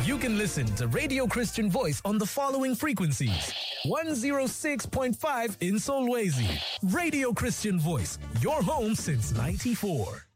You can listen to Radio Christian Voice on the following frequencies. 106.5 in Solwezi. Radio Christian Voice, your home since 94.